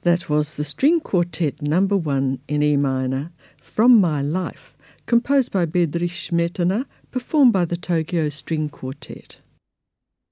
That was the String Quartet number 1 in E minor, From My Life, composed by Bedřich Smetana, performed by the Tokyo String Quartet.